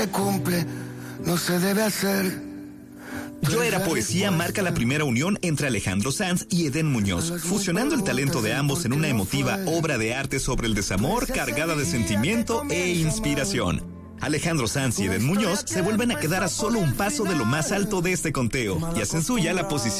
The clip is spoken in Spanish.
cumple, no se debe hacer. Yo Era Poesía marca la primera unión entre Alejandro Sanz y Edén Muñoz, fusionando el talento de ambos en una emotiva obra de arte sobre el desamor cargada de sentimiento e inspiración. Alejandro Sanz y Edén Muñoz se vuelven a quedar a solo un paso de lo más alto de este conteo y hacen suya la posición